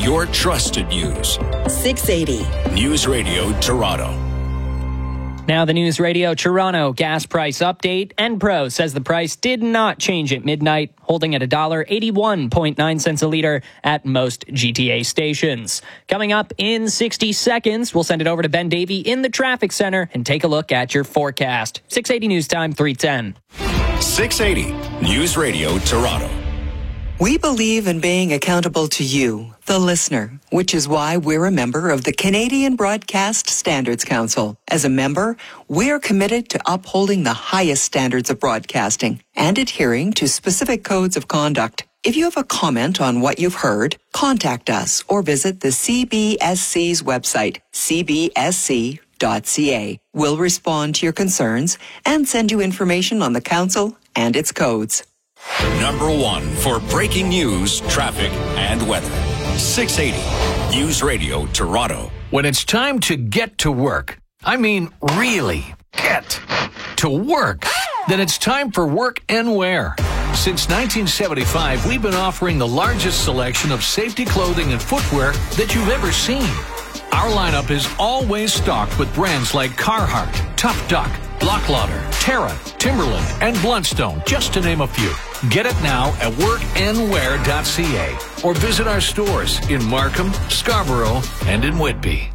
your trusted news. 680. News Radio Toronto. Now the News Radio Toronto gas price update. Enpro says the price did not change at midnight, holding at $1.81.9 a litre at most GTA stations. Coming up in 60 seconds, we'll send it over to Ben Davey in the traffic center and take a look at your forecast. 680 News Time, 3:10. 680 News Radio Toronto. We believe in being accountable to you, the listener, which is why we're a member of the Canadian Broadcast Standards Council. As a member, we're committed to upholding the highest standards of broadcasting and adhering to specific codes of conduct. If you have a comment on what you've heard, contact us or visit the CBSC's website, cbsc.ca. We'll respond to your concerns and send you information on the council and its codes. Number one for breaking news, traffic, and weather. 680 News Radio Toronto. When it's time to get to work, I mean really get to work, then it's time for Work and Wear. Since 1975, we've been offering the largest selection of safety clothing and footwear that you've ever seen. Our lineup is always stocked with brands like Carhartt, Tough Duck, Blocklauder, Terra, Timberland, and Bluntstone, just to name a few. Get it now at workandwear.ca or visit our stores in Markham, Scarborough, and in Whitby.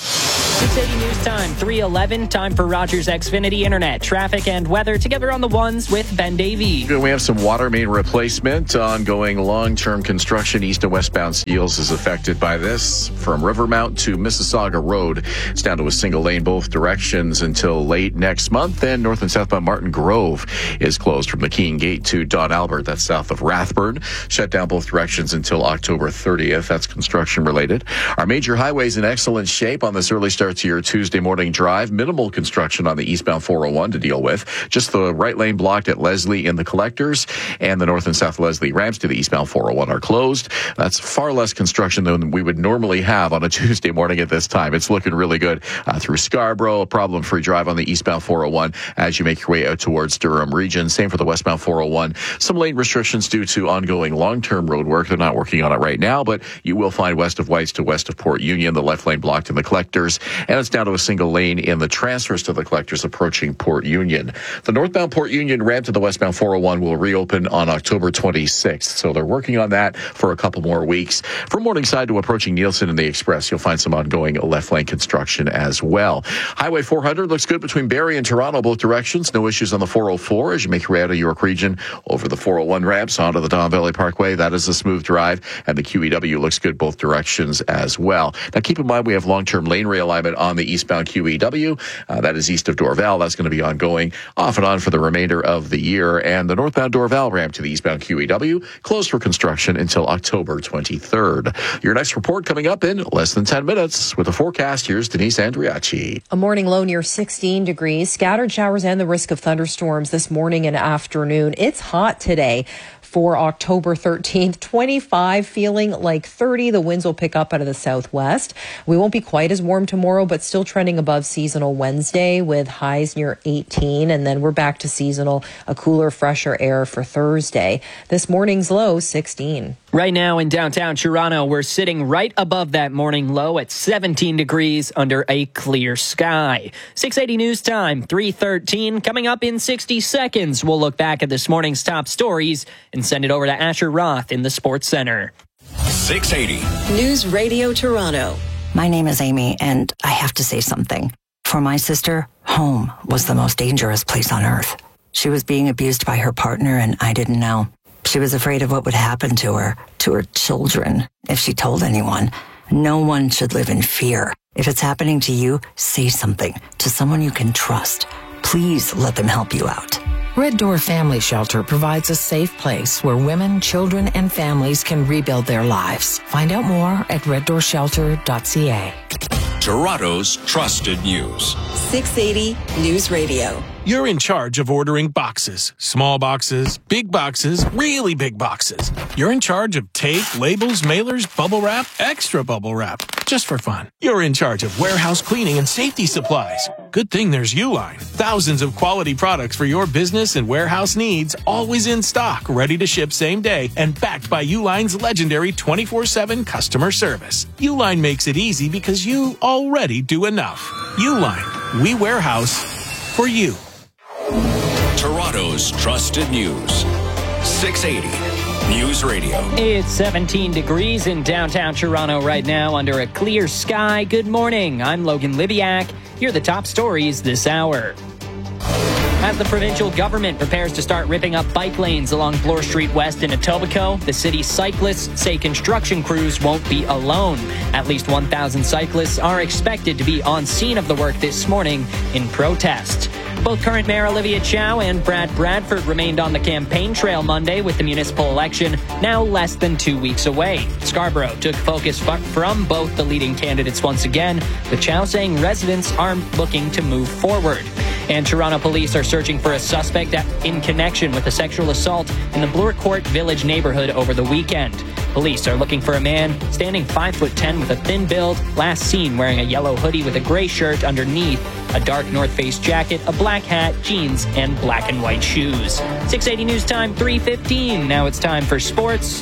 680 News Time, 3:11. Time for Rogers Xfinity Internet. Traffic and weather together on the ones with Ben Davey. We have some water main replacement. Ongoing long-term construction east and westbound Steeles is affected by this. From Rivermount to Mississauga Road, it's down to a single lane both directions until late next month. And north and southbound Martin Grove is closed from McKean Gate to Don Albert. That's south of Rathburn. Shut down both directions until October 30th. That's construction related. Our major highways in excellent shape on this early start to your Tuesday morning drive. Minimal construction on the eastbound 401 to deal with. Just the right lane blocked at Leslie in the collectors, and the north and south Leslie ramps to the eastbound 401 are closed. That's far less construction than we would normally have on a Tuesday morning at this time. It's looking really good through Scarborough. A problem-free drive on the eastbound 401 as you make your way out towards Durham region. Same for the westbound 401. Some lane restrictions due to ongoing long-term road work. They're not working on it right now, but you will find west of Whites to west of Port Union, the left lane blocked in the collectors, and it's down to a single lane in the transfers to the collectors approaching Port Union. The northbound Port Union ramp to the westbound 401 will reopen on October 26th, so they're working on that for a couple more weeks. From Morningside to approaching Nielsen and the Express, you'll find some ongoing left lane construction as well. Highway 400 looks good between Barrie and Toronto, both directions. No issues on the 404 as you make your way out of York Region over the 401 ramps onto the Don Valley Parkway. That is a smooth drive, and the QEW looks good both directions as well. Now keep in mind we have long-term lane realignment on the eastbound QEW. That is east of Dorval. That's going to be ongoing off and on for the remainder of the year. And the northbound Dorval ramp to the eastbound QEW closed for construction until October 23rd. Your next report coming up in less than 10 minutes. With the forecast, here's Denise Andriachi. A morning low near 16 degrees. Scattered showers and the risk of thunderstorms this morning and afternoon. It's hot today. For October 13th, 25, feeling like 30. The winds will pick up out of the southwest. We won't be quite as warm tomorrow, but still trending above seasonal Wednesday with highs near 18. And then we're back to seasonal, a cooler, fresher air for Thursday. This morning's low, 16. Right now in downtown Toronto, we're sitting right above that morning low at 17 degrees under a clear sky. 680 News Time, 3:13. Coming up in 60 seconds, we'll look back at this morning's top stories and send it over to Asher Roth in the Sports Center. 680 News Radio Toronto. My name is Amy, and I have to say something. For my sister, home was the most dangerous place on earth. She was being abused by her partner, and I didn't know. She was afraid of what would happen to her children, if she told anyone. No one should live in fear. If it's happening to you, say something to someone you can trust. Please let them help you out. Red Door Family Shelter provides a safe place where women, children, and families can rebuild their lives. Find out more at reddoorshelter.ca. Toronto's trusted news. 680 News Radio. You're in charge of ordering boxes. Small boxes, big boxes, really big boxes. You're in charge of tape, labels, mailers, bubble wrap, extra bubble wrap. Just for fun. You're in charge of warehouse cleaning and safety supplies. Good thing there's Uline. Thousands of quality products for your business and warehouse needs, always in stock, ready to ship same day, and backed by Uline's legendary 24/7 customer service. Uline makes it easy because you already do enough. Uline. We warehouse for you. Toronto's trusted news. 680 News Radio. It's 17 degrees in downtown Toronto right now under a clear sky. Good morning. I'm Logan Libiak. Here are the top stories this hour. As the provincial government prepares to start ripping up bike lanes along Bloor Street West in Etobicoke, the city's cyclists say construction crews won't be alone. At least 1,000 cyclists are expected to be on scene of the work this morning in protest. Both current Mayor Olivia Chow and Brad Bradford remained on the campaign trail Monday with the municipal election now less than 2 weeks away. Scarborough took focus from both the leading candidates once again, with Chow saying residents are looking to move forward. And Toronto police are searching for a suspect in connection with a sexual assault in the Bloor Court Village neighborhood over the weekend. Police are looking for a man standing 5'10" with a thin build, last seen wearing a yellow hoodie with a gray shirt underneath, a dark North Face jacket, a black hat, jeans, and black and white shoes. 680 News Time, 3:15. Now it's time for sports.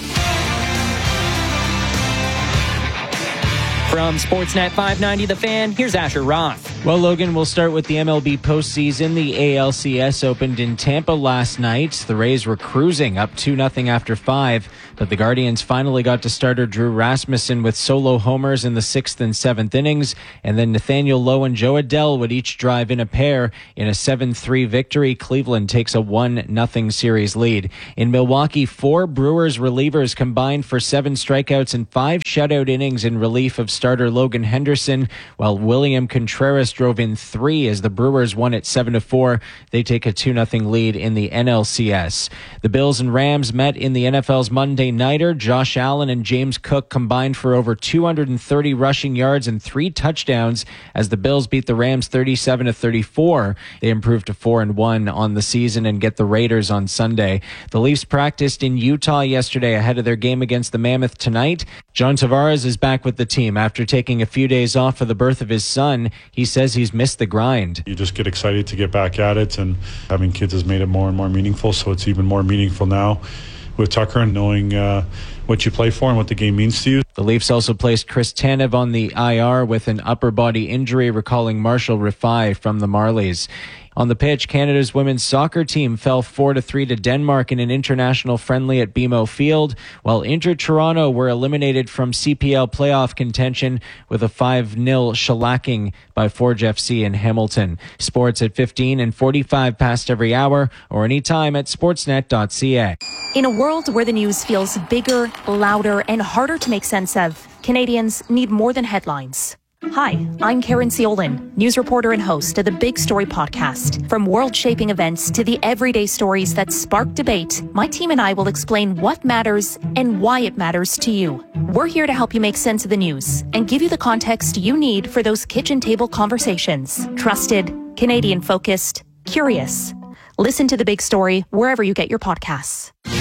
From Sportsnet 590 The Fan, here's Asher Roth. Well, Logan, we'll start with the MLB postseason. The ALCS opened in Tampa last night. The Rays were cruising up 2-0 after 5, but the Guardians finally got to starter Drew Rasmussen with solo homers in the 6th and 7th innings, and then Nathaniel Lowe and Joe Adell would each drive in a pair. In a 7-3 victory, Cleveland takes a 1-0 series lead. In Milwaukee, 4 Brewers relievers combined for 7 strikeouts and 5 shutout innings in relief of starter Logan Henderson, while William Contreras drove in 3 as the Brewers won at 7-4. They take a 2-0 lead in the NLCS. The Bills and Rams met in the NFL's Monday Nighter. Josh Allen and James Cook combined for over 230 rushing yards and 3 touchdowns as the Bills beat the Rams 37-34. They improved to 4-1 on the season and get the Raiders on Sunday. The Leafs practiced in Utah yesterday ahead of their game against the Mammoth tonight. John Tavares is back with the team after taking a few days off for the birth of his son. He says he's missed the grind. You just get excited to get back at it, and having kids has made it more and more meaningful, so it's even more meaningful now with Tucker and knowing what you play for and what the game means to you. The Leafs also placed Chris Tanev on the IR with an upper body injury, recalling Marshall Rifai from the Marlies. On the pitch, Canada's women's soccer team fell 4-3 to Denmark in an international friendly at BMO Field, while Inter Toronto were eliminated from CPL playoff contention with a 5-0 shellacking by Forge FC in Hamilton. Sports at 15 and 45 past every hour, or anytime at sportsnet.ca. In a world where the news feels bigger, louder, and harder to make sense of, Canadians need more than headlines. Hi, I'm Karen Ciolin, news reporter and host of the Big Story podcast. From world-shaping events to the everyday stories that spark debate, my team and I will explain what matters and why it matters to you. We're here to help you make sense of the news and give you the context you need for those kitchen table conversations. Trusted, Canadian-focused, curious. Listen to The Big Story wherever you get your podcasts.